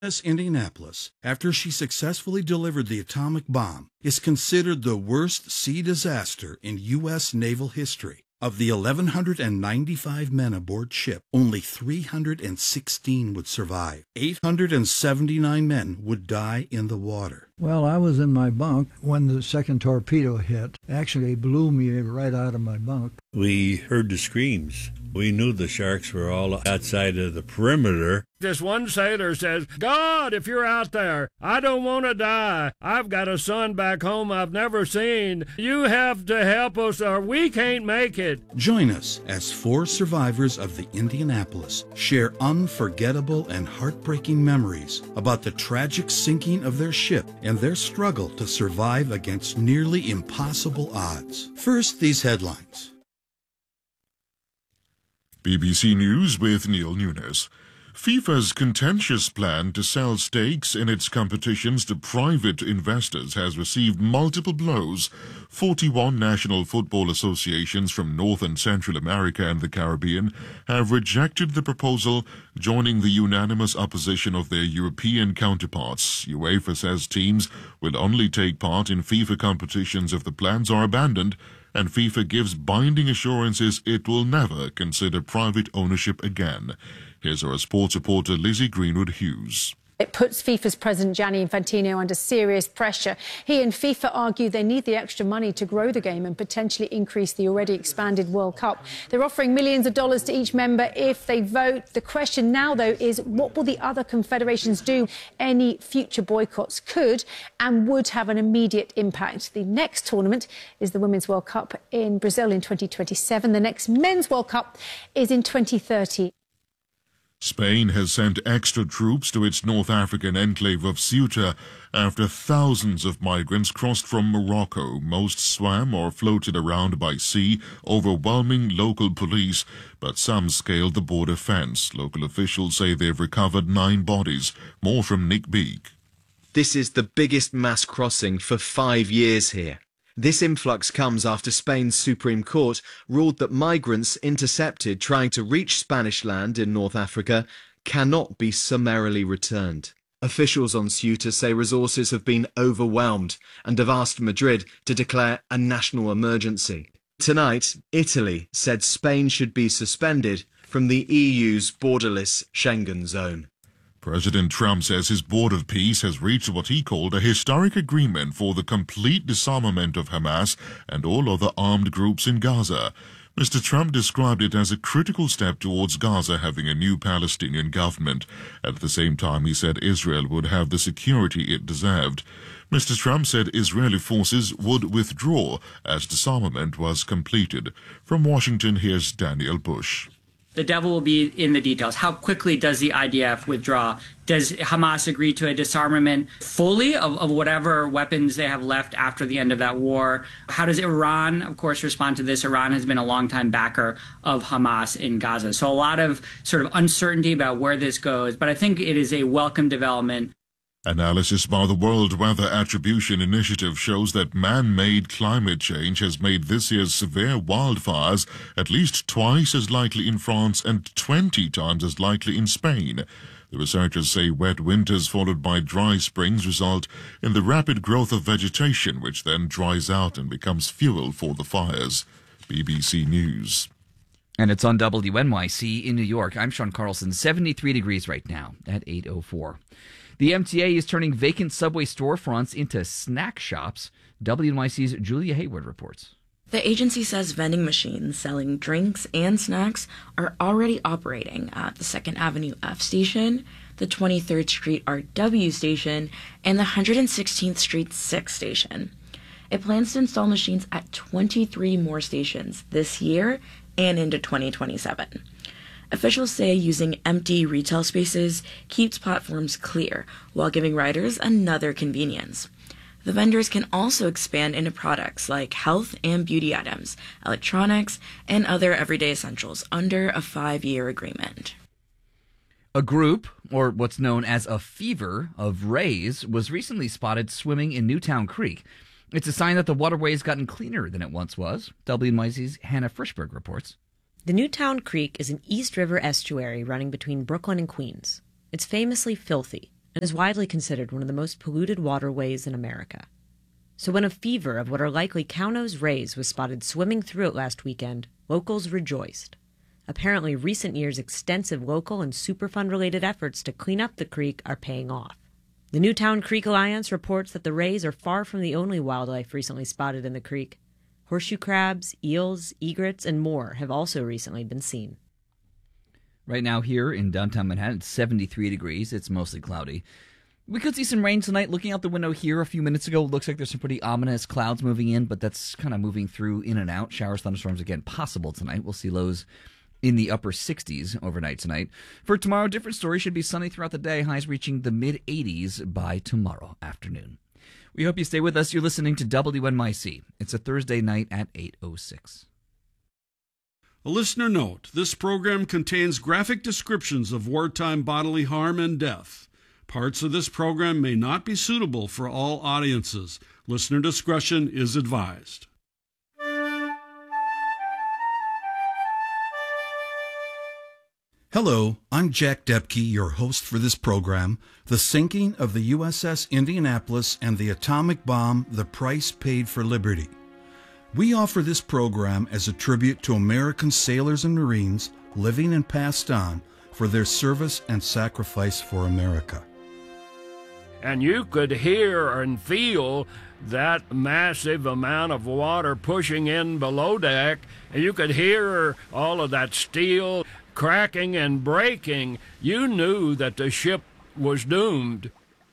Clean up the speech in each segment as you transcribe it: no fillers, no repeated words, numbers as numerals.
Indianapolis, after she successfully delivered the atomic bomb, is considered the worst sea disaster in U.S. naval history. Of the 1,195 men aboard ship, only 316 would survive. 879 men would die in the water. Well, I was in my bunk when the second torpedo hit. Actually blew me right out of my bunk. We heard the screams. We knew the sharks were all outside of the perimeter. This one sailor says, "God, if you're out there, I don't want to die. I've got a son back home I've never seen. You have to help us or we can't make it." Join us as 4 survivors of the Indianapolis share unforgettable and heartbreaking memories about the tragic sinking of their ship and their struggle to survive against nearly impossible odds. First, these headlines. BBC News with Neil Nunes. FIFA's contentious plan to sell stakes in its competitions to private investors has received multiple blows. 41 national football associations from North and Central America and the Caribbean have rejected the proposal, joining the unanimous opposition of their European counterparts. UEFA says teams will only take part in FIFA competitions if the plans are abandoned, and FIFA gives binding assurances it will never consider private ownership again. Here's our sports reporter Lizzie Greenwood-Hughes. It puts FIFA's president Gianni Infantino under serious pressure. He and FIFA argue they need the extra money to grow the game and potentially increase the already expanded World Cup. They're offering millions of dollars to each member if they vote. The question now, though, is what will the other confederations do? Any future boycotts could and would have an immediate impact. The next tournament is the Women's World Cup in Brazil in 2027. The next Men's World Cup is in 2030. Spain has sent extra troops to its North African enclave of Ceuta after thousands of migrants crossed from Morocco. Most swam or floated around by sea, overwhelming local police, but some scaled the border fence. Local officials say they've recovered 9 bodies. More from Nick Beak. This is the biggest mass crossing for 5 years here. This influx comes after Spain's Supreme Court ruled that migrants intercepted trying to reach Spanish land in North Africa cannot be summarily returned. Officials on Ceuta say resources have been overwhelmed and have asked Madrid to declare a national emergency. Tonight, Italy said Spain should be suspended from the EU's borderless Schengen zone. President Trump says his Board of Peace has reached what he called a historic agreement for the complete disarmament of Hamas and all other armed groups in Gaza. Mr. Trump described it as a critical step towards Gaza having a new Palestinian government. At the same time, he said Israel would have the security it deserved. Mr. Trump said Israeli forces would withdraw as disarmament was completed. From Washington, here's Daniel Bush. The devil will be in the details. How quickly does the IDF withdraw? Does Hamas agree to a disarmament fully of whatever weapons they have left after the end of that war? How does Iran, of course, respond to this? Iran has been a longtime backer of Hamas in Gaza. So a lot of sort of uncertainty about where this goes, but I think it is a welcome development. Analysis by the World Weather Attribution Initiative shows that man-made climate change has made this year's severe wildfires at least twice as likely in France and 20 times as likely in Spain. The researchers say wet winters followed by dry springs result in the rapid growth of vegetation, which then dries out and becomes fuel for the fires. BBC News. And it's on WNYC in New York. I'm Sean Carlson, 73 degrees right now at 8:04. The MTA is turning vacant subway storefronts into snack shops. WNYC's Julia Hayward reports. The agency says vending machines selling drinks and snacks are already operating at the 2nd Avenue F station, the 23rd Street RW station, and the 116th Street 6 station. It plans to install machines at 23 more stations this year and into 2027. Officials say using empty retail spaces keeps platforms clear while giving riders another convenience. The vendors can also expand into products like health and beauty items, electronics, and other everyday essentials under a 5-year agreement. A group, or what's known as a fever, of rays was recently spotted swimming in Newtown Creek. It's a sign that the waterway has gotten cleaner than it once was. WNYC's Hannah Frischberg reports. The Newtown Creek is an East River estuary running between Brooklyn and Queens. It's famously filthy, and is widely considered one of the most polluted waterways in America. So when a fever of what are likely cow-nosed rays was spotted swimming through it last weekend, locals rejoiced. Apparently, recent years' extensive local and Superfund-related efforts to clean up the creek are paying off. The Newtown Creek Alliance reports that the rays are far from the only wildlife recently spotted in the creek. Horseshoe crabs, eels, egrets, and more have also recently been seen. Right now here in downtown Manhattan, it's 73 degrees. It's mostly cloudy. We could see some rain tonight. Looking out the window here a few minutes ago, it looks like there's some pretty ominous clouds moving in, but that's kind of moving through in and out. Showers, thunderstorms, again, possible tonight. We'll see lows in the upper 60s overnight tonight. For tomorrow, different story. Should be sunny throughout the day, highs reaching the mid-80s by tomorrow afternoon. We hope you stay with us. You're listening to WNYC. It's a Thursday night at 8:06. A listener note, this program contains graphic descriptions of wartime bodily harm and death. Parts of this program may not be suitable for all audiences. Listener discretion is advised. Hello, I'm Jack Depke, your host for this program, The Sinking of the USS Indianapolis and the Atomic Bomb, The Price Paid for Liberty. We offer this program as a tribute to American sailors and Marines, living and passed on, for their service and sacrifice for America. And you could hear and feel that massive amount of water pushing in below deck, and you could hear all of that steel cracking and breaking. You knew that the ship was doomed.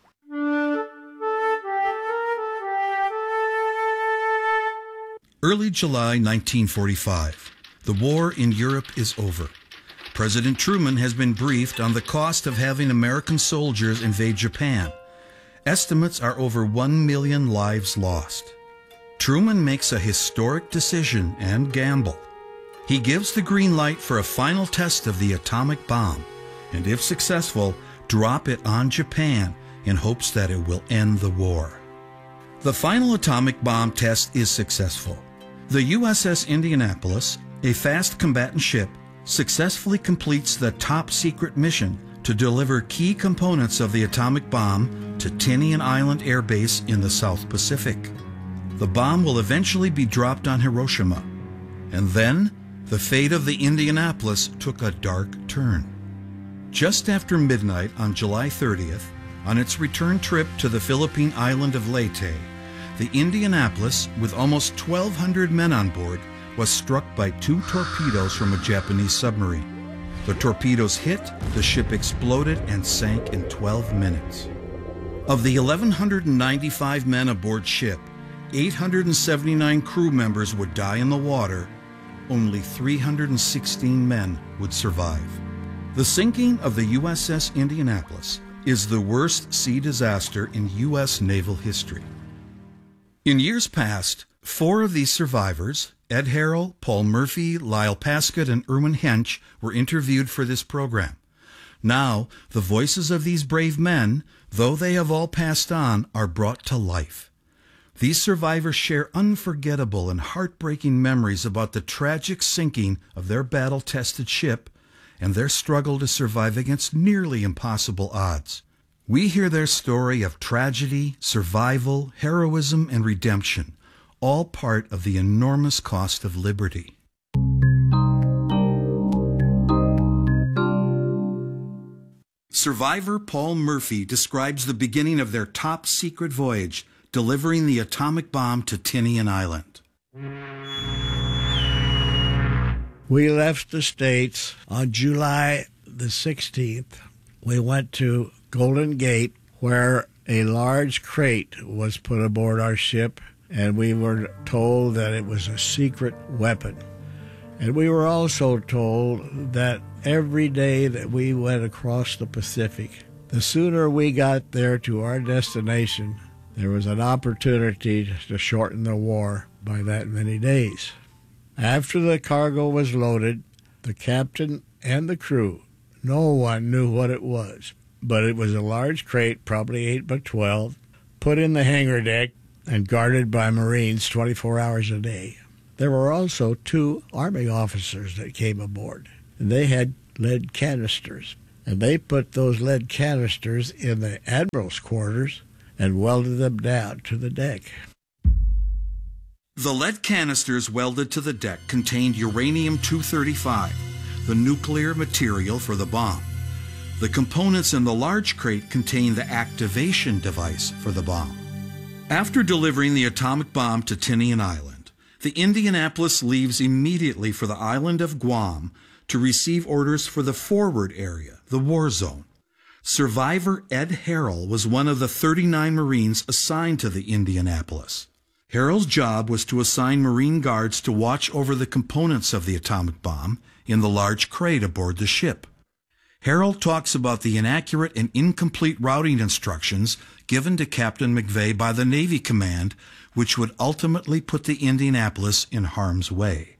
Early July 1945. The war in Europe is over. President Truman has been briefed on the cost of having American soldiers invade Japan. Estimates are over 1 million lives lost. Truman makes a historic decision and gamble. He gives the green light for a final test of the atomic bomb, and if successful, drop it on Japan in hopes that it will end the war. The final atomic bomb test is successful. The USS Indianapolis, a fast combatant ship, successfully completes the top-secret mission to deliver key components of the atomic bomb to Tinian Island Air Base in the South Pacific. The bomb will eventually be dropped on Hiroshima. And then, the fate of the Indianapolis took a dark turn. Just after midnight on July 30th, on its return trip to the Philippine island of Leyte, the Indianapolis, with almost 1,200 men on board, was struck by 2 torpedoes from a Japanese submarine. The torpedoes hit, the ship exploded, and sank in 12 minutes. Of the 1,195 men aboard ship, 879 crew members would die in the water. Only 316 men would survive. The sinking of the USS Indianapolis is the worst sea disaster in U.S. naval history. In years past, 4 of these survivors, Ed Harrell, Paul Murphy, Lyle Paskett, and Erwin Hench, were interviewed for this program. Now, the voices of these brave men, though they have all passed on, are brought to life. These survivors share unforgettable and heartbreaking memories about the tragic sinking of their battle-tested ship and their struggle to survive against nearly impossible odds. We hear their story of tragedy, survival, heroism, and redemption, all part of the enormous cost of liberty. Survivor Paul Murphy describes the beginning of their top-secret voyage, delivering the atomic bomb to Tinian Island. We left the States on July the 16th. We went to Golden Gate, where a large crate was put aboard our ship, and we were told that it was a secret weapon. And we were also told that every day that we went across the Pacific, the sooner we got there to our destination, there was an opportunity to shorten the war by that many days. After the cargo was loaded, the captain and the crew, no one knew what it was, but it was a large crate, probably 8 by 12, put in the hangar deck and guarded by Marines 24 hours a day. There were also 2 Army officers that came aboard. They had lead canisters, And they put those lead canisters in the admiral's quarters and welded them down to the deck. The lead canisters welded to the deck contained uranium-235, the nuclear material for the bomb. The components in the large crate contained the activation device for the bomb. After delivering the atomic bomb to Tinian Island, the Indianapolis leaves immediately for the island of Guam to receive orders for the forward area, the war zone. Survivor Ed Harrell was one of the 39 Marines assigned to the Indianapolis. Harrell's job was to assign Marine guards to watch over the components of the atomic bomb in the large crate aboard the ship. Harrell talks about the inaccurate and incomplete routing instructions given to Captain McVeigh by the Navy Command, which would ultimately put the Indianapolis in harm's way.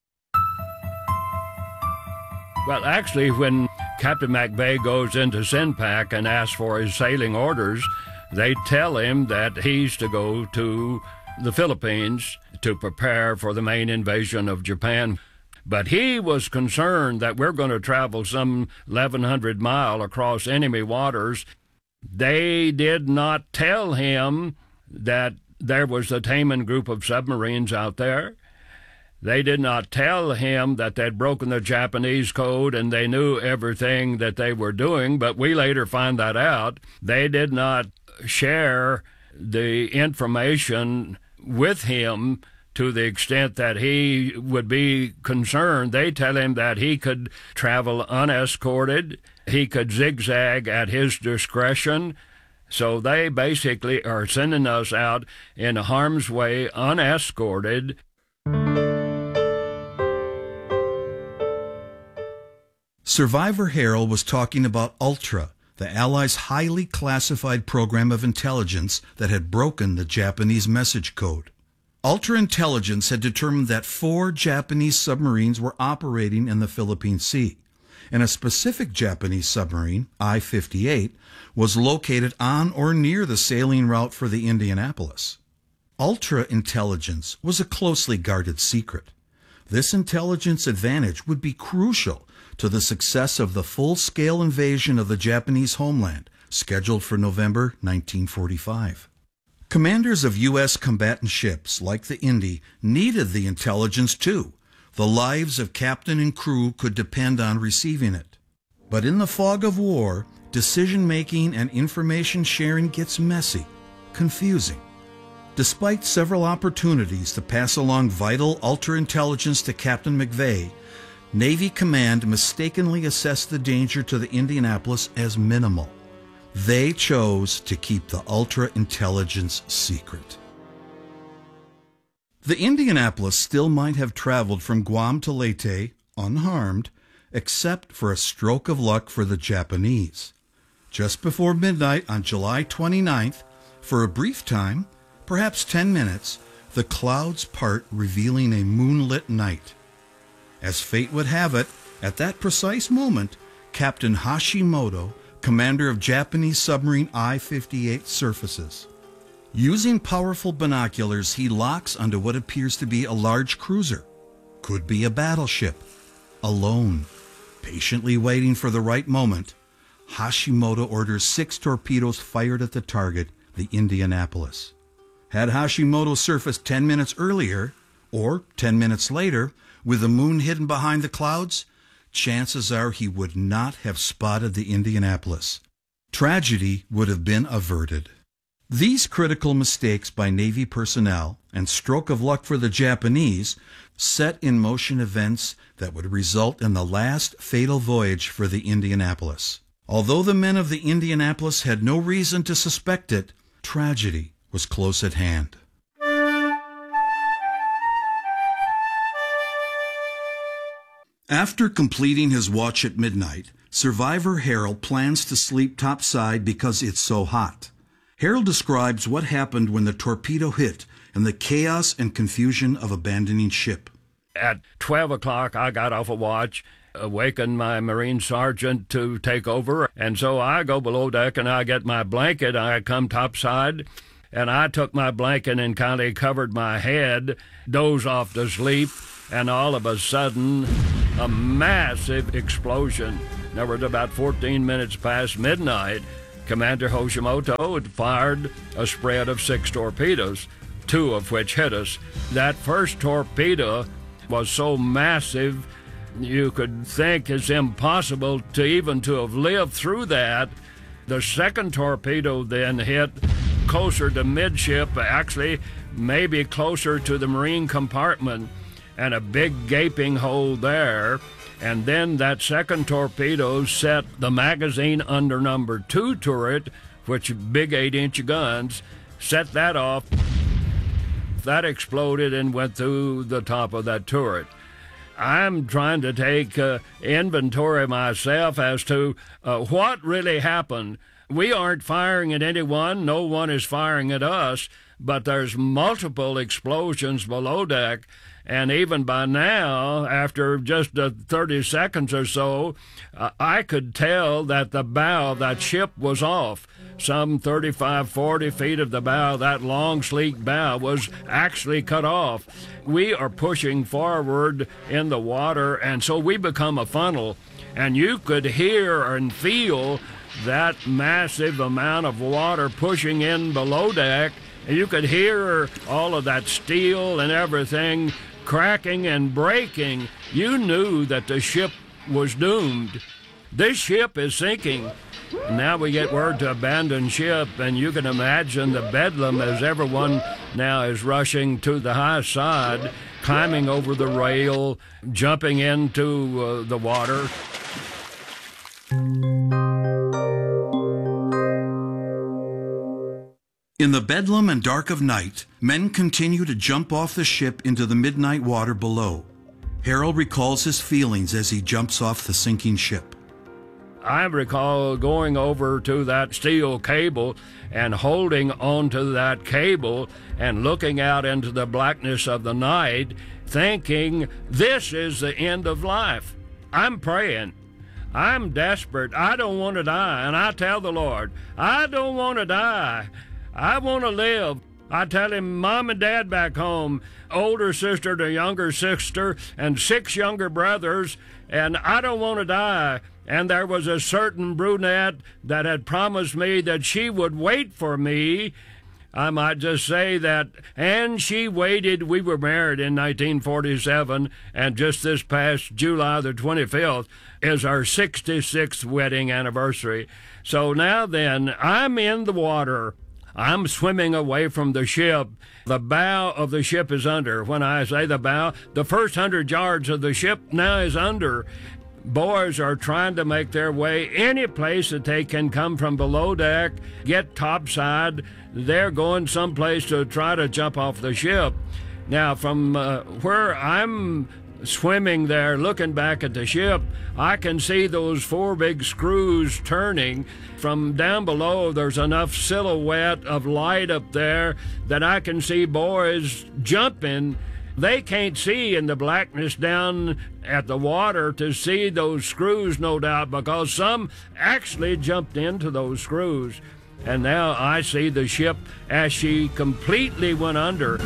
Well, actually, when Captain McVeigh goes into SINPAC and asks for his sailing orders, they tell him that he's to go to the Philippines to prepare for the main invasion of Japan. But he was concerned that we're going to travel some 1,100 miles across enemy waters. They did not tell him that there was a Taman group of submarines out there. They did not tell him that they'd broken the Japanese code and they knew everything that they were doing, but we later find that out. They did not share the information with him to the extent that he would be concerned. They tell him that he could travel unescorted, he could zigzag at his discretion. So they basically are sending us out in harm's way, unescorted. Survivor Harrell was talking about Ultra, the Allies' highly classified program of intelligence that had broken the Japanese message code. Ultra Intelligence had determined that 4 Japanese submarines were operating in the Philippine Sea, and a specific Japanese submarine, I-58, was located on or near the sailing route for the Indianapolis. Ultra Intelligence was a closely guarded secret. This intelligence advantage would be crucial to the success of the full-scale invasion of the Japanese homeland, scheduled for November 1945. Commanders of U.S. combatant ships, like the Indy, needed the intelligence too. The lives of captain and crew could depend on receiving it. But in the fog of war, decision-making and information sharing gets messy, confusing. Despite several opportunities to pass along vital ultra-intelligence to Captain McVeigh, Navy Command mistakenly assessed the danger to the Indianapolis as minimal. They chose to keep the ultra-intelligence secret. The Indianapolis still might have traveled from Guam to Leyte unharmed, except for a stroke of luck for the Japanese. Just before midnight on July 29th, for a brief time, perhaps 10 minutes, the clouds part, revealing a moonlit night. As fate would have it, at that precise moment, Captain Hashimoto, commander of Japanese submarine I-58, surfaces. Using powerful binoculars, he locks onto what appears to be a large cruiser. Could be a battleship. Alone, patiently waiting for the right moment, Hashimoto orders 6 torpedoes fired at the target, the Indianapolis. Had Hashimoto surfaced 10 minutes earlier, or 10 minutes later, with the moon hidden behind the clouds, chances are he would not have spotted the Indianapolis. Tragedy would have been averted. These critical mistakes by Navy personnel and stroke of luck for the Japanese set in motion events that would result in the last fatal voyage for the Indianapolis. Although the men of the Indianapolis had no reason to suspect it, tragedy was close at hand. After completing his watch at midnight, Survivor Harrell plans to sleep topside because it's so hot. Harrell describes what happened when the torpedo hit and the chaos and confusion of abandoning ship. At 12 o'clock, I got off a watch, awakened my Marine sergeant to take over, and so I go below deck and I get my blanket. I come topside, and I took my blanket and kind of covered my head, dozed off to sleep, and all of a sudden, a massive explosion. There was about 14 minutes past midnight. Commander Hoshimoto had fired a spread of 6 torpedoes, 2 of which hit us. That first torpedo was so massive, you could think it's impossible to even to have lived through that. The second torpedo then hit closer to midship, actually maybe closer to the marine compartment, and a big gaping hole there. And then that second torpedo set the magazine under number 2 turret, which big 8-inch guns, set that off. That exploded and went through the top of that turret. I'm trying to take inventory myself as to what really happened. We aren't firing at anyone. No one is firing at us, but there's multiple explosions below deck. And even by now, after just 30 seconds or so, I could tell that the bow of that ship was off. Some 35, 40 feet of the bow, that long, sleek bow, was actually cut off. We are pushing forward in the water, and so we become a funnel. And you could hear and feel that massive amount of water pushing in below deck. And you could hear all of that steel and everything cracking and breaking. You knew that the ship was doomed. This ship is sinking. Now we get word to abandon ship, and you can imagine the bedlam as everyone now is rushing to the high side, climbing over the rail, jumping into the water. In the bedlam and dark of night, men continue to jump off the ship into the midnight water below. Harold recalls his feelings as he jumps off the sinking ship. I recall going over to that steel cable and holding onto that cable and looking out into the blackness of the night, thinking, this is the end of life. I'm praying. I'm desperate. I don't want to die. And I tell the Lord, I don't want to die. I want to live. I tell him, Mom and Dad back home, older sister to younger sister, and 6 younger brothers, and I don't want to die. And there was a certain brunette that had promised me that she would wait for me. I might just say that, and she waited. We were married in 1947, and just this past July the 25th is our 66th wedding anniversary. So now then, I'm in the water. I'm swimming away from the ship. The bow of the ship is under. When I say the bow, the first 100 yards of the ship now is under. Boys are trying to make their way any place that they can come from below deck, get topside. They're going someplace to try to jump off the ship. Now, from where I'm swimming there, looking back at the ship, I can see those 4 big screws turning. From down below, there's enough silhouette of light up there that I can see boys jumping. They can't see in the blackness down at the water to see those screws, no doubt, because some actually jumped into those screws. And now I see the ship as she completely went under.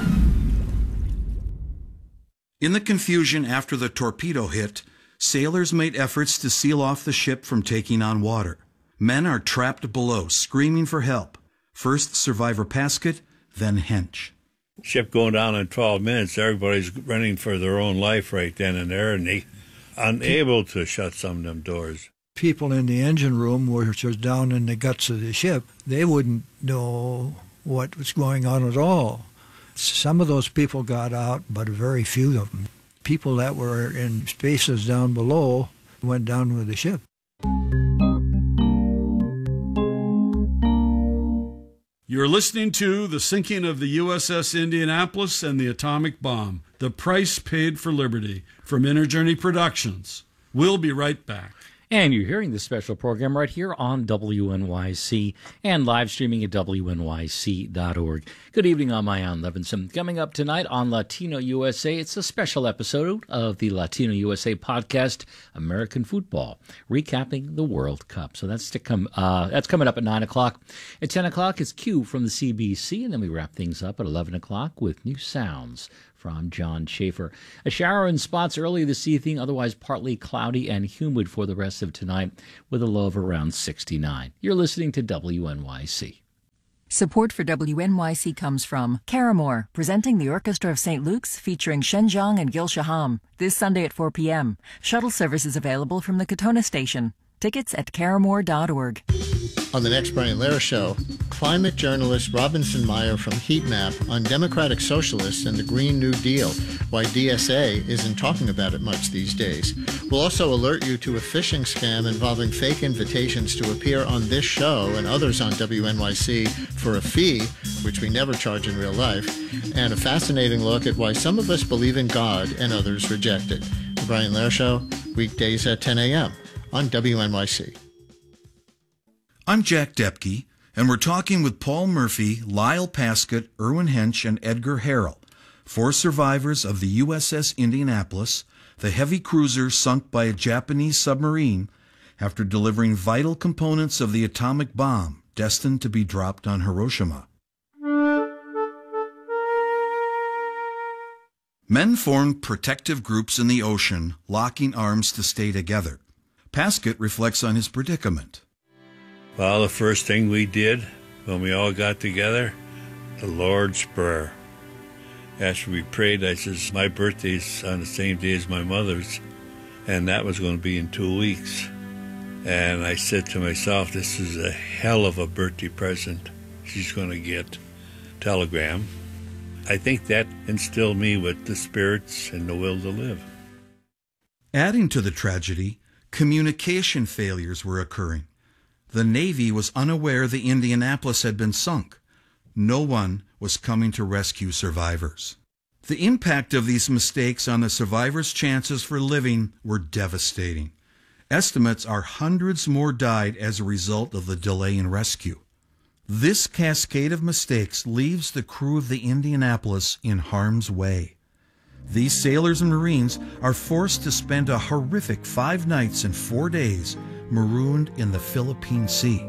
In the confusion after the torpedo hit, sailors made efforts to seal off the ship from taking on water. Men are trapped below, screaming for help. First survivor Paskett, then Hench. Ship going down in 12 minutes, everybody's running for their own life right then and there, and unable to shut some of them doors. People in the engine room, which was down in the guts of the ship, they wouldn't know what was going on at all. Some of those people got out, but very few of them. People that were in spaces down below went down with the ship. You're listening to The Sinking of the USS Indianapolis and the Atomic Bomb, The Price Paid for Liberty, from Inner Journey Productions. We'll be right back. And you're hearing this special program right here on WNYC and live streaming at WNYC.org. Good evening, I'm Ian Levinson. Coming up tonight on Latino USA, it's a special episode of the Latino USA podcast, American Football, recapping the World Cup. So that's coming up at 9 o'clock. At 10 o'clock, it's Q from the CBC, and then we wrap things up at 11 o'clock with new sounds from John Schaefer. A shower in spots early this evening, otherwise partly cloudy and humid for the rest of tonight with a low of around 69. You're listening to WNYC. Support for WNYC comes from Caramore, presenting the Orchestra of St. Luke's featuring Shen Zhang and Gil Shaham this Sunday at 4 p.m. Shuttle service is available from the Katona station. Tickets at caramore.org. On the next Brian Lehrer Show, climate journalist Robinson Meyer from Heat Map on Democratic Socialists and the Green New Deal, why DSA isn't talking about it much these days. We'll also alert you to a phishing scam involving fake invitations to appear on this show and others on WNYC for a fee, which we never charge in real life, and a fascinating look at why some of us believe in God and others reject it. The Brian Lehrer Show, weekdays at 10 a.m. on WNYC. I'm Jack Depke, and we're talking with Paul Murphy, Lyle Paskett, Erwin Hench, and Edgar Harrell, 4 survivors of the USS Indianapolis, the heavy cruiser sunk by a Japanese submarine after delivering vital components of the atomic bomb destined to be dropped on Hiroshima. Men formed protective groups in the ocean, locking arms to stay together. Paskett reflects on his predicament. Well, the first thing we did when we all got together, the Lord's Prayer. After we prayed, I says, my birthday's on the same day as my mother's, and that was going to be in 2 weeks. And I said to myself, this is a hell of a birthday present she's going to get. Telegram. I think that instilled me with the spirits and the will to live. Adding to the tragedy, communication failures were occurring. The Navy was unaware the Indianapolis had been sunk. No one was coming to rescue survivors. The impact of these mistakes on the survivors' chances for living were devastating. Estimates are hundreds more died as a result of the delay in rescue. This cascade of mistakes leaves the crew of the Indianapolis in harm's way. These sailors and Marines are forced to spend a horrific 5 nights and 4 days marooned in the Philippine Sea.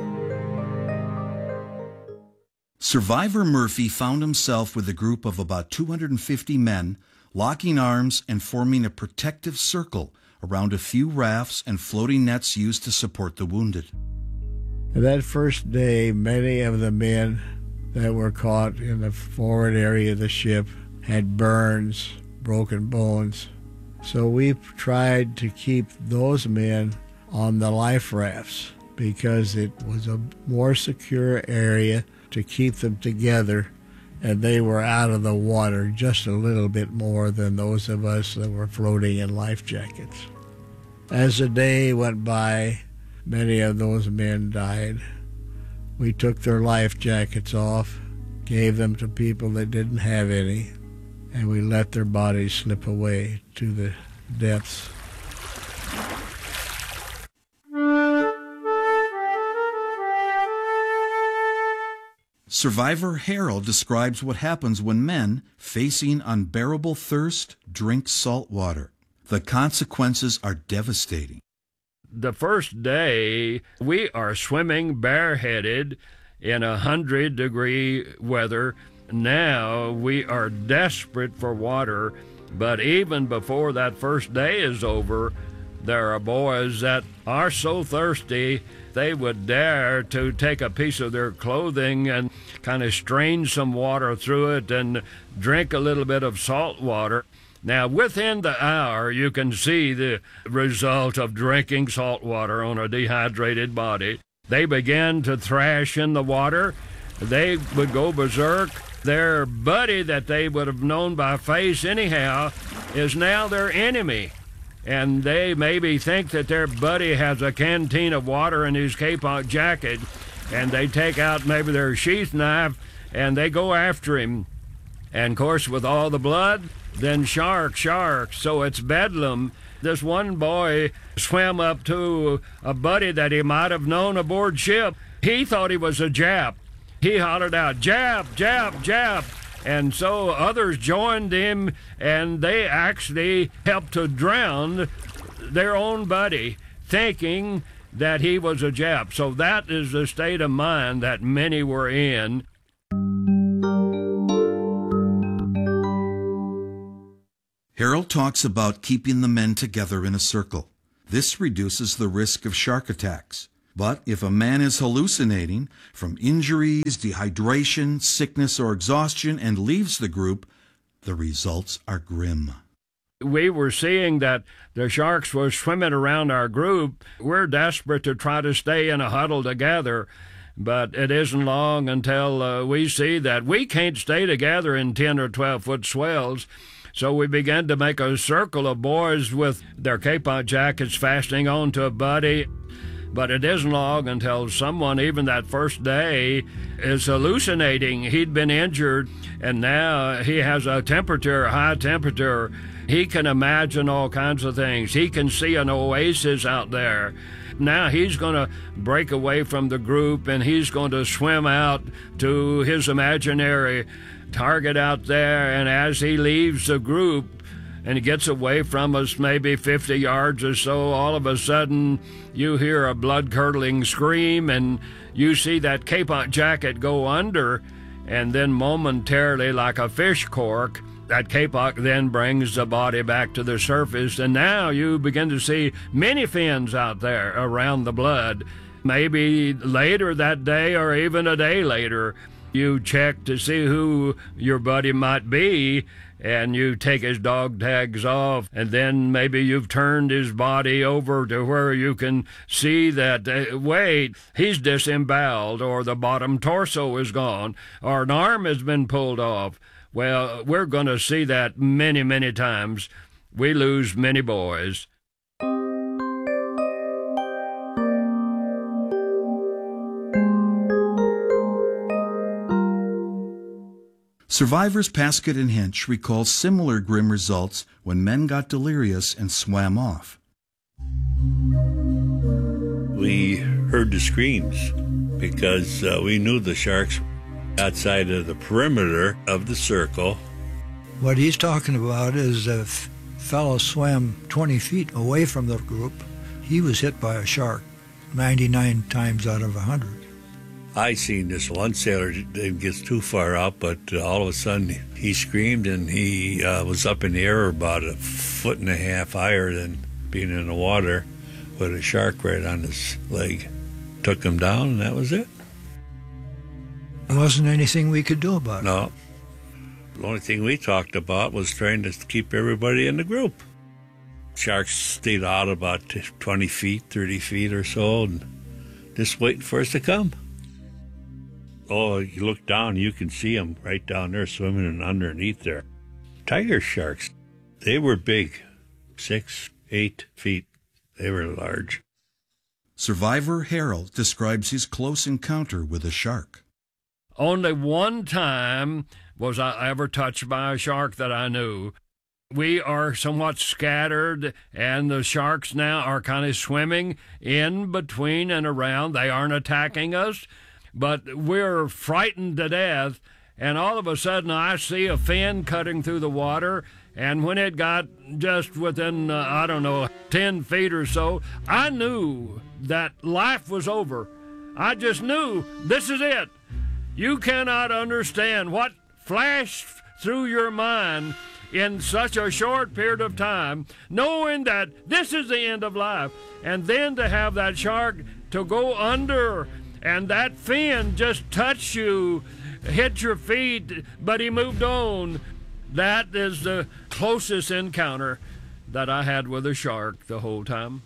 Survivor Murphy found himself with a group of about 250 men, locking arms and forming a protective circle around a few rafts and floating nets used to support the wounded. That first day, many of the men that were caught in the forward area of the ship had burns, broken bones. So we tried to keep those men on the life rafts because it was a more secure area to keep them together, and they were out of the water just a little bit more than those of us that were floating in life jackets. As the day went by, many of those men died. We took their life jackets off, gave them to people that didn't have any, and we let their bodies slip away to the depths. Survivor Harold describes what happens when men, facing unbearable thirst, drink salt water. The consequences are devastating. The first day, we are swimming bareheaded in 100-degree weather. Now we are desperate for water, but even before that first day is over, there are boys that are so thirsty they would dare to take a piece of their clothing and kind of strain some water through it and drink a little bit of salt water. Now, within the hour, you can see the result of drinking salt water on a dehydrated body. They began to thrash in the water. They would go berserk. Their buddy that they would have known by face anyhow is now their enemy. And they maybe think that their buddy has a canteen of water in his cape jacket, and they take out maybe their sheath knife, and they go after him. And, of course, with all the blood, then shark. So it's bedlam. This one boy swam up to a buddy that he might have known aboard ship. He thought he was a Jap. He hollered out, "Jap, Jap, Jap." And so others joined him, and they actually helped to drown their own buddy, thinking that he was a Jap. So that is the state of mind that many were in. Harold talks about keeping the men together in a circle. This reduces the risk of shark attacks. But if a man is hallucinating from injuries, dehydration, sickness, or exhaustion and leaves the group, the results are grim. We were seeing that the sharks were swimming around our group. We're desperate to try to stay in a huddle together, but it isn't long until we see that we can't stay together in 10 or 12-foot swells. So we began to make a circle of boys with their capon jackets fastening onto a buddy. But it isn't long until someone, even that first day, is hallucinating. He'd been injured, and now he has a temperature, high temperature. He can imagine all kinds of things. He can see an oasis out there. Now he's going to break away from the group, and he's going to swim out to his imaginary target out there. And as he leaves the group and gets away from us maybe 50 yards or so, all of a sudden you hear a blood-curdling scream, and you see that capon jacket go under, and then momentarily, like a fish cork, that capon then brings the body back to the surface, and now you begin to see many fins out there around the blood. Maybe later that day or even a day later, you check to see who your buddy might be, and you take his dog tags off, and then maybe you've turned his body over to where you can see that, wait, he's disemboweled, or the bottom torso is gone, or an arm has been pulled off. Well, we're going to see that many, many times. We lose many boys. Survivors Paskett and Hinch recall similar grim results when men got delirious and swam off. We heard the screams because we knew the sharks outside of the perimeter of the circle. What he's talking about is a fellow swam 20 feet away from the group. He was hit by a shark 99 times out of 100. I seen this one sailor didn't get too far out, but all of a sudden he screamed, and he was up in the air about 1.5 feet higher than being in the water with a shark right on his leg. Took him down, and that was it. There wasn't anything we could do about it. No. The only thing we talked about was trying to keep everybody in the group. Sharks stayed out about 20 feet, 30 feet or so, and just waiting for us to come. Oh, you look down, you can see them right down there swimming and underneath there. Tiger sharks, they were big, 6, 8 feet. They were large. Survivor Harold describes his close encounter with a shark. Only one time was I ever touched by a shark that I knew. We are somewhat scattered, and the sharks now are kind of swimming in between and around. They aren't attacking us, but we're frightened to death, and all of a sudden I see a fin cutting through the water, and when it got just within, 10 feet or so, I knew that life was over. I just knew this is it. You cannot understand what flashed through your mind in such a short period of time, knowing that this is the end of life, and then to have that shark to go under, and that fin just touched you, hit your feet, but he moved on. That is the closest encounter that I had with a shark the whole time.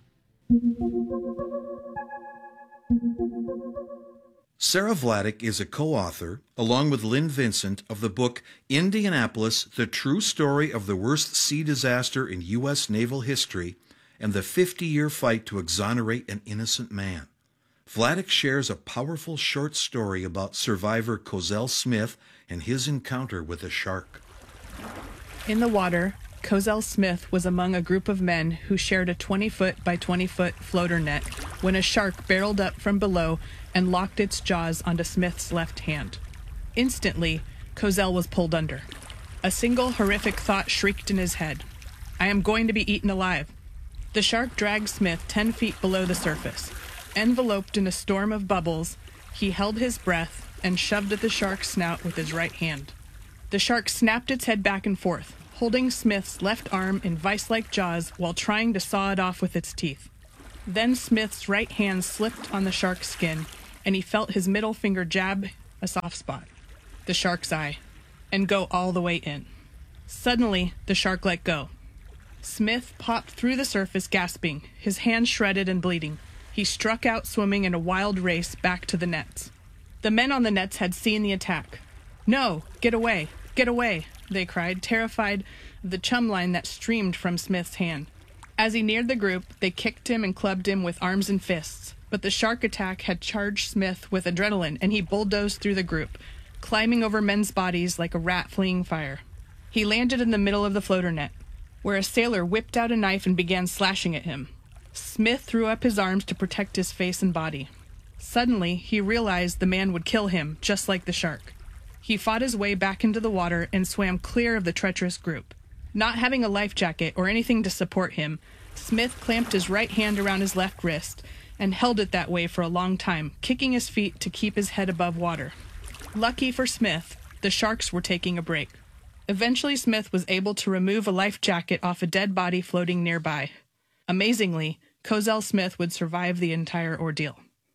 Sarah Vladeck is a co-author, along with Lynn Vincent, of the book Indianapolis, The True Story of the Worst Sea Disaster in U.S. Naval History and the 50-Year Fight to Exonerate an Innocent Man. Vladeck shares a powerful short story about survivor Cozell Smith and his encounter with a shark. In the water, Cozell Smith was among a group of men who shared a 20-foot by 20-foot floater net when a shark barreled up from below and locked its jaws onto Smith's left hand. Instantly, Cozell was pulled under. A single horrific thought shrieked in his head. I am going to be eaten alive. The shark dragged Smith 10 feet below the surface. Enveloped in a storm of bubbles, he held his breath and shoved at the shark's snout with his right hand. The shark snapped its head back and forth, holding Smith's left arm in vice-like jaws while trying to saw it off with its teeth. Then Smith's right hand slipped on the shark's skin, and he felt his middle finger jab a soft spot, the shark's eye, and go all the way in. Suddenly, the shark let go. Smith popped through the surface, gasping, his hand shredded and bleeding. He struck out swimming in a wild race back to the nets. The men on the nets had seen the attack. "No, get away, get away," they cried, terrified of the chum line that streamed from Smith's hand. As he neared the group, they kicked him and clubbed him with arms and fists. But the shark attack had charged Smith with adrenaline, and he bulldozed through the group, climbing over men's bodies like a rat fleeing fire. He landed in the middle of the floater net, where a sailor whipped out a knife and began slashing at him. Smith threw up his arms to protect his face and body. Suddenly, he realized the man would kill him, just like the shark. He fought his way back into the water and swam clear of the treacherous group. Not having a life jacket or anything to support him, Smith clamped his right hand around his left wrist and held it that way for a long time, kicking his feet to keep his head above water. Lucky for Smith, the sharks were taking a break. Eventually, Smith was able to remove a life jacket off a dead body floating nearby. Amazingly, Cozell Smith would survive the entire ordeal.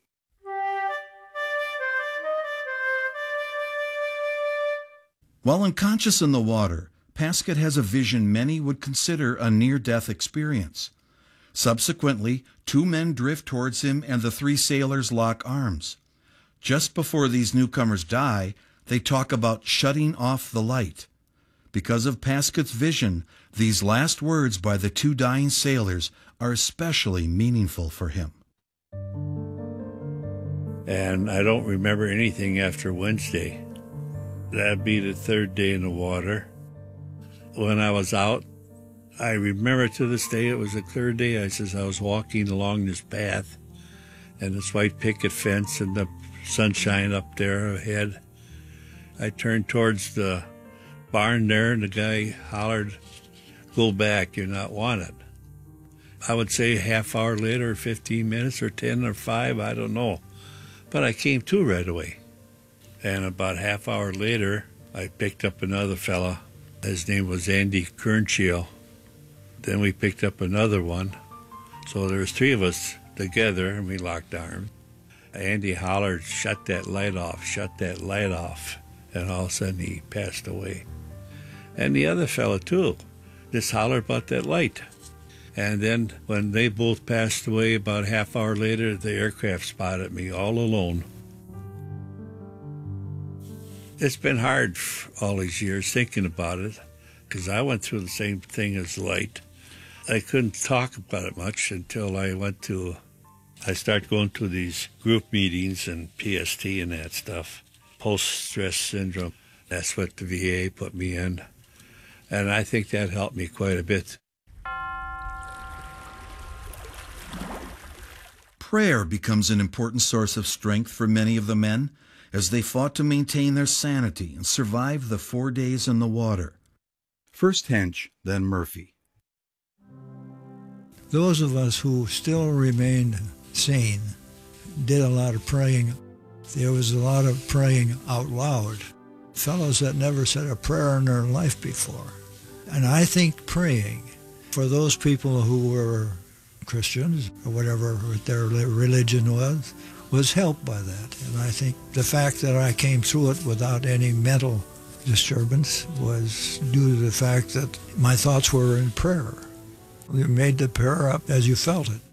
While unconscious in the water, Paskett has a vision many would consider a near-death experience. Subsequently, 2 men drift towards him and the 3 sailors lock arms. Just before these newcomers die, they talk about shutting off the light. Because of Paskett's vision, these last words by the 2 dying sailors are especially meaningful for him. And I don't remember anything after Wednesday. That'd be the 3rd day in the water. When I was out, I remember to this day it was the 3rd day. I was walking along this path and this white picket fence and the sunshine up there ahead. I turned towards the barn there and the guy hollered, "Go back, you're not wanted." I would say a half hour later, or 15 minutes, or 10 or 5, I don't know. But I came to right away. And about a half hour later, I picked up another fella. His name was Andy Kernchiel. Then we picked up another one. So there was 3 of us together, and we locked arms. Andy hollered, "Shut that light off, shut that light off." And all of a sudden he passed away. And the other fella, too, just hollered about that light. And then when they both passed away, about a half hour later, the aircraft spotted me all alone. It's been hard all these years thinking about it, because I went through the same thing as light. I couldn't talk about it much until I started going to these group meetings and PST and that stuff. Post-stress syndrome. That's what the VA put me in. And I think that helped me quite a bit. Prayer becomes an important source of strength for many of the men as they fought to maintain their sanity and survive the 4 days in the water. First Hench, then Murphy. Those of us who still remained sane did a lot of praying. There was a lot of praying out loud. Fellows that never said a prayer in their life before. And I think praying for those people who were Christians, or whatever their religion was helped by that. And I think the fact that I came through it without any mental disturbance was due to the fact that my thoughts were in prayer. You made the prayer up as you felt it.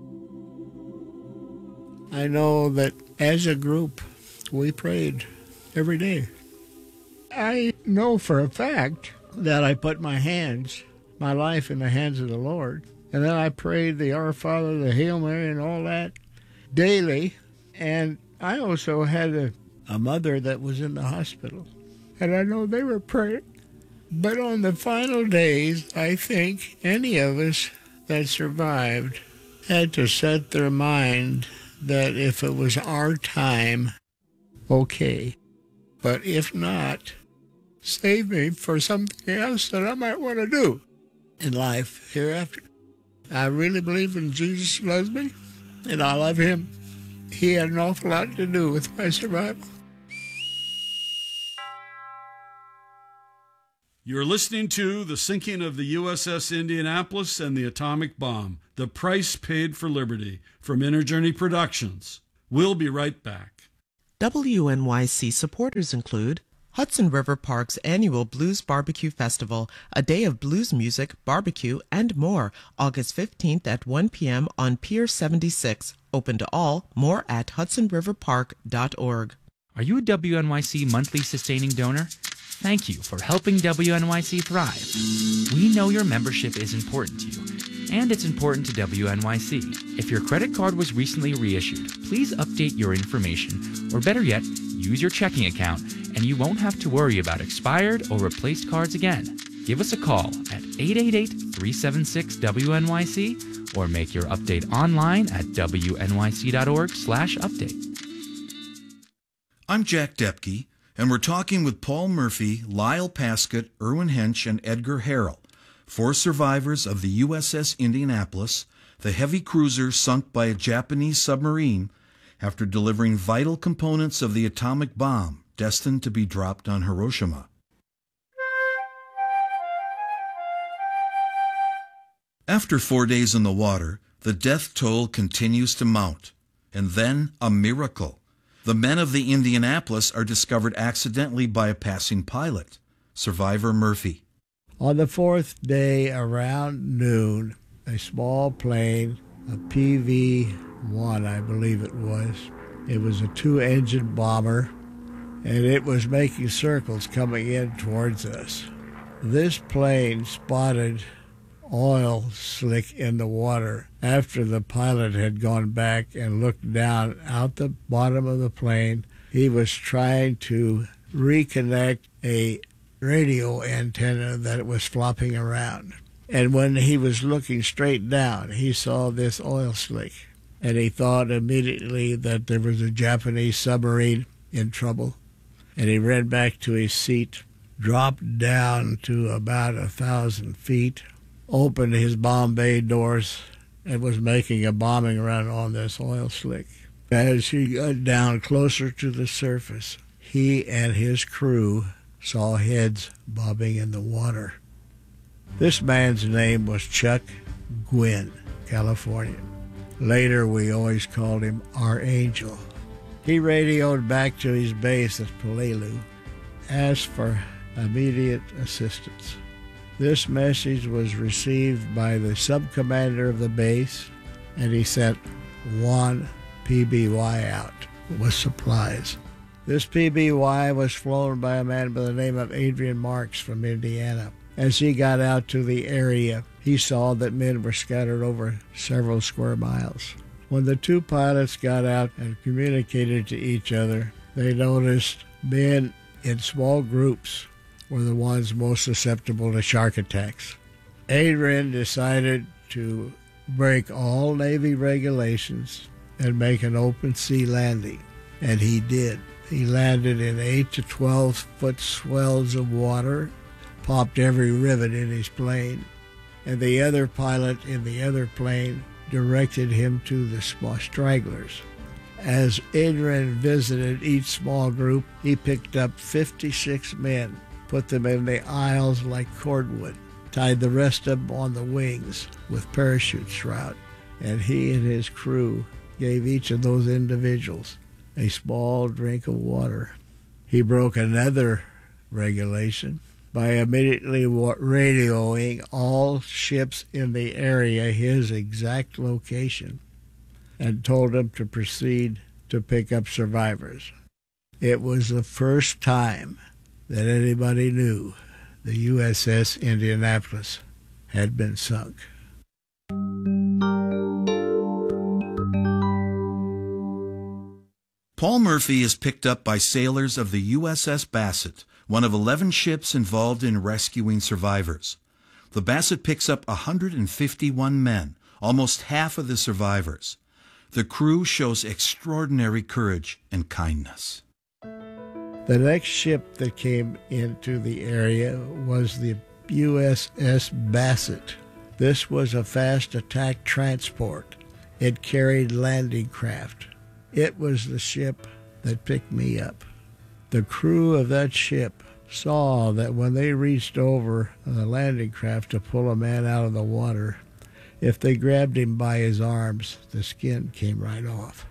I know that as a group, we prayed every day. I know for a fact that I put my life in the hands of the Lord. And then I prayed the Our Father, the Hail Mary, and all that daily. And I also had a mother that was in the hospital. And I know they were praying. But on the final days, I think any of us that survived had to set their mind that if it was our time, okay. But if not, save me for something else that I might want to do in life hereafter. I really believe in Jesus loves me, and I love him. He had an awful lot to do with my survival. You're listening to The Sinking of the USS Indianapolis and the Atomic Bomb, The Price Paid for Liberty, from Inner Journey Productions. We'll be right back. WNYC supporters include Hudson River Park's annual Blues Barbecue Festival, a day of blues music, barbecue, and more, August 15th at 1 p.m. on Pier 76. Open to all. More at hudsonriverpark.org. Are you a WNYC monthly sustaining donor? Thank you for helping WNYC thrive. We know your membership is important to you, and it's important to WNYC. If your credit card was recently reissued, please update your information, or better yet, use your checking account, and you won't have to worry about expired or replaced cards again. Give us a call at 888-376-WNYC or make your update online at wnyc.org/update. I'm Jack Depke, and we're talking with Paul Murphy, Lyle Paskett, Erwin Hench, and Edgar Harrell, 4 survivors of the USS Indianapolis, the heavy cruiser sunk by a Japanese submarine after delivering vital components of the atomic bomb destined to be dropped on Hiroshima. After 4 days in the water, the death toll continues to mount. And then a miracle. The men of the Indianapolis are discovered accidentally by a passing pilot, Survivor Murphy. On the 4th day around noon, a small plane, a PV-1, I believe it was a 2-engine bomber, and it was making circles coming in towards us. This plane spotted oil slick in the water after the pilot had gone back and looked down out the bottom of the plane. He was trying to reconnect a radio antenna that was flopping around. And when he was looking straight down, he saw this oil slick, and he thought immediately that there was a Japanese submarine in trouble. And he ran back to his seat, dropped down to about 1,000 feet, opened his bomb bay doors, and was making a bombing run on this oil slick. As he got down closer to the surface, he and his crew saw heads bobbing in the water. This man's name was Chuck Gwynn, California. Later, we always called him our Angel. He radioed back to his base at Peleliu, asked for immediate assistance. This message was received by the sub-commander of the base, and he sent 1 PBY out with supplies. This PBY was flown by a man by the name of Adrian Marks from Indiana. As he got out to the area, he saw that men were scattered over several square miles. When the 2 pilots got out and communicated to each other, they noticed men in small groups were the ones most susceptible to shark attacks. Adrian decided to break all Navy regulations and make an open sea landing, and he did. He landed in 8 to 12-foot swells of water, popped every rivet in his plane, and the other pilot in the other plane directed him to the small stragglers. As Adrian visited each small group, he picked up 56 men, put them in the aisles like cordwood, tied the rest of them on the wings with parachute shroud, and he and his crew gave each of those individuals a small drink of water. He broke another regulation by immediately radioing all ships in the area his exact location and told them to proceed to pick up survivors. It was the first time that anybody knew the USS Indianapolis had been sunk. Paul Murphy is picked up by sailors of the USS Bassett, one of 11 ships involved in rescuing survivors. The Bassett picks up 151 men, almost half of the survivors. The crew shows extraordinary courage and kindness. The next ship that came into the area was the USS Bassett. This was a fast attack transport. It carried landing craft. It was the ship that picked me up. The crew of that ship saw that when they reached over the landing craft to pull a man out of the water, if they grabbed him by his arms, the skin came right off.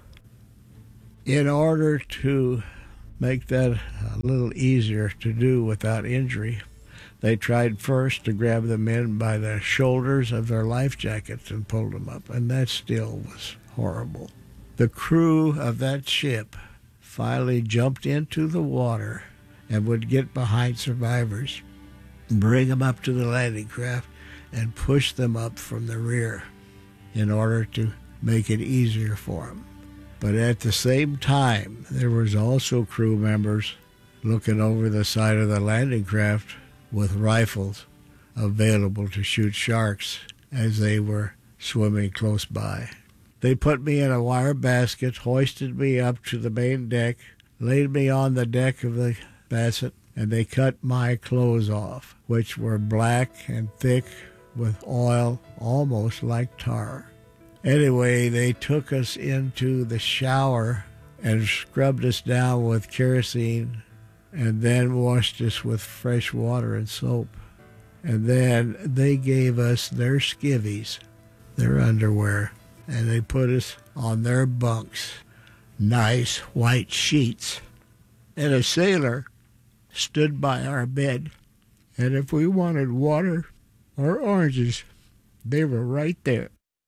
In order to make that a little easier to do without injury, they tried first to grab the men by the shoulders of their life jackets and pulled them up, and that still was horrible. The crew of that ship finally jumped into the water and would get behind survivors, bring them up to the landing craft, and push them up from the rear in order to make it easier for them. But at the same time, there was also crew members looking over the side of the landing craft with rifles available to shoot sharks as they were swimming close by. They put me in a wire basket, hoisted me up to the main deck, laid me on the deck of the Basset, and they cut my clothes off, which were black and thick with oil, almost like tar. Anyway, they took us into the shower and scrubbed us down with kerosene and then washed us with fresh water and soap. And then they gave us their skivvies, their underwear, and they put us on their bunks, nice white sheets. And a sailor stood by our bed, and if we wanted water or oranges, they were right there.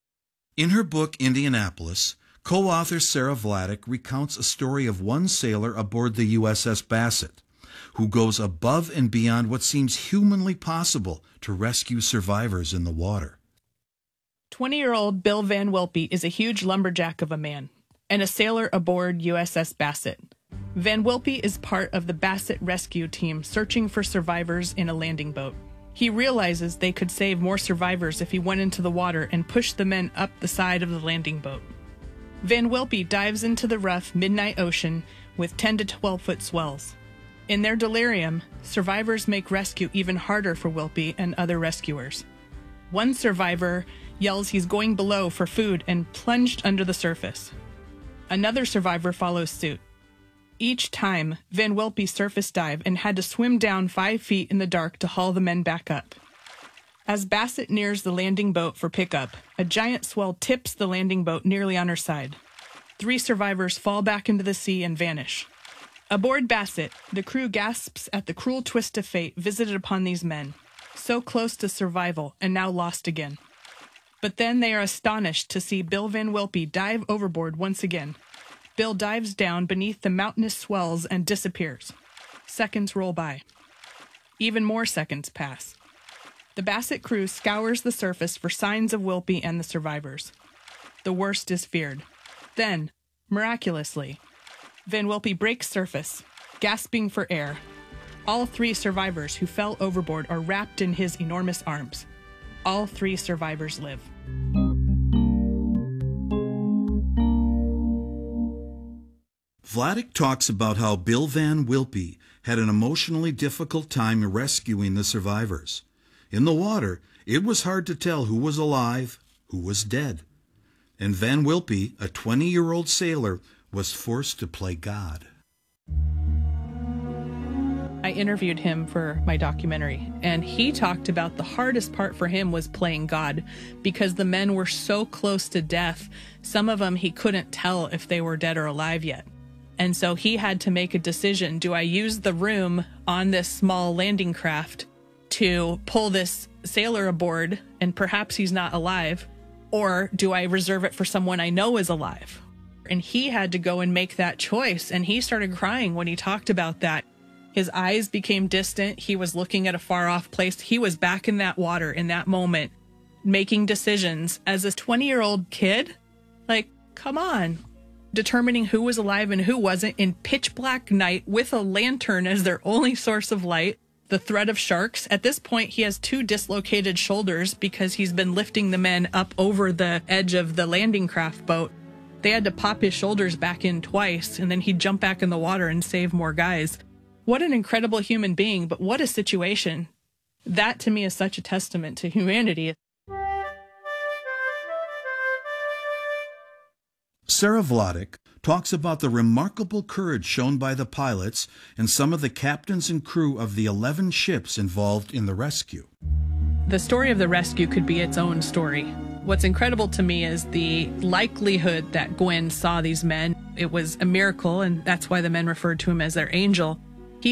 In her book, Indianapolis, co-author Sarah Vladeck recounts a story of one sailor aboard the USS Basset, who goes above and beyond what seems humanly possible to rescue survivors in the water. 20-year-old Bill Van Wilpy is a huge lumberjack of a man and a sailor aboard USS Basset. Van Wilpy is part of the Basset rescue team searching for survivors in a landing boat. He realizes they could save more survivors if he went into the water and pushed the men up the side of the landing boat. Van Wilpy dives into the rough midnight ocean with 10 to 12-foot swells. In their delirium, survivors make rescue even harder for Wilpy and other rescuers. One survivor yells he's going below for food and plunged under the surface. Another survivor follows suit. Each time, Van Wilpy surface dive and had to swim down 5 feet in the dark to haul the men back up. As Basset nears the landing boat for pickup, a giant swell tips the landing boat nearly on her side. 3 survivors fall back into the sea and vanish. Aboard Basset, the crew gasps at the cruel twist of fate visited upon these men, so close to survival and now lost again. But then they are astonished to see Bill Van Wilpy dive overboard once again. Bill dives down beneath the mountainous swells and disappears. Seconds roll by. Even more seconds pass. The Basset crew scours the surface for signs of Wilpy and the survivors. The worst is feared. Then, miraculously, Van Wilpy breaks surface, gasping for air. All 3 survivors who fell overboard are wrapped in his enormous arms. All 3 survivors live. Vladeck talks about how Bill Van Wilpy had an emotionally difficult time rescuing the survivors. In the water, it was hard to tell who was alive, who was dead. And Van Wilpy, a 20-year-old sailor, was forced to play God. I interviewed him for my documentary, and he talked about the hardest part for him was playing God because the men were so close to death. Some of them he couldn't tell if they were dead or alive yet. And so he had to make a decision. Do I use the room on this small landing craft to pull this sailor aboard and perhaps he's not alive? Or do I reserve it for someone I know is alive? And he had to go and make that choice. And he started crying when he talked about that. His eyes became distant. He was looking at a far off place. He was back in that water in that moment, making decisions as a 20-year-old kid. Like, come on. Determining who was alive and who wasn't in pitch black night with a lantern as their only source of light, the threat of sharks. At this point, he has 2 dislocated shoulders because he's been lifting the men up over the edge of the landing craft boat. They had to pop his shoulders back in twice, and then he'd jump back in the water and save more guys. What an incredible human being, but what a situation. That, to me, is such a testament to humanity. Sarah Vladeck talks about the remarkable courage shown by the pilots and some of the captains and crew of the 11 ships involved in the rescue. The story of the rescue could be its own story. What's incredible to me is the likelihood that Gwen saw these men. It was a miracle, and that's why the men referred to him as their angel.